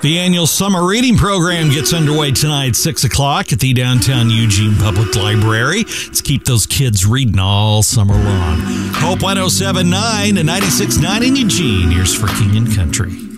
The annual summer reading program gets underway tonight at 6 o'clock at the downtown Eugene Public Library. Let's keep those kids reading all summer long. Hope 107.9 and 96.9 in Eugene. Here's for King and Country.